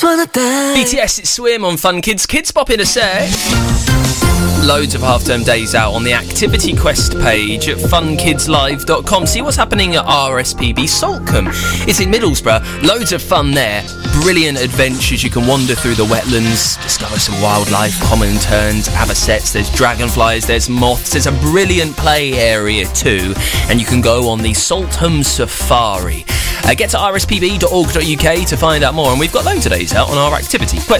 BTS, it's Swim on Fun Kids. Kids Bop in a sec. Loads of half-term days out on the Activity Quest page at funkidslive.com. See what's happening at RSPB Saltcombe. It's in Middlesbrough. Loads of fun there. Brilliant adventures. You can wander through the wetlands, discover some wildlife, common terns, avocets, there's dragonflies, there's moths. There's a brilliant play area too. And you can go on the Saltcombe Safari. Get to rspb.org.uk to find out more. And we've got loads of days out on our Activity Quest